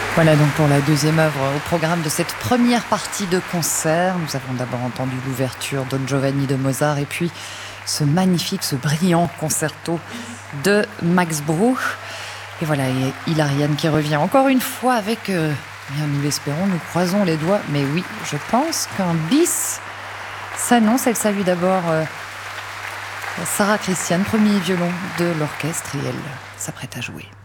Voilà donc pour la deuxième œuvre au programme de cette première partie de concert. Nous avons d'abord entendu l'ouverture Don Giovanni de Mozart et puis ce magnifique, ce brillant concerto de Max Bruch. Et voilà, et Hilariane qui revient encore une fois avec, bien nous l'espérons, nous croisons les doigts, mais oui, je pense qu'un bis s'annonce. Elle salue d'abord Sarah Christian, premier violon de l'orchestre, et elle s'apprête à jouer.